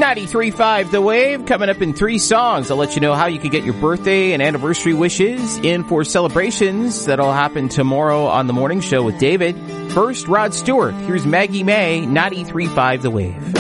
93.5 The Wave, coming up in 3 songs. I'll let you know how you can get your birthday and anniversary wishes in for celebrations. That'll happen tomorrow on the morning show with David. First, Rod Stewart. Here's Maggie May, 93.5 The Wave.